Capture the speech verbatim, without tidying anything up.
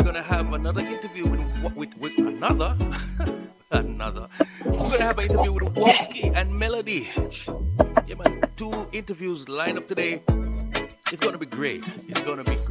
gonna have another interview with with, with another another. We're gonna have an interview with Wowski and Melody. Yeah, man, two interviews lined up today. It's gonna be great. It's gonna be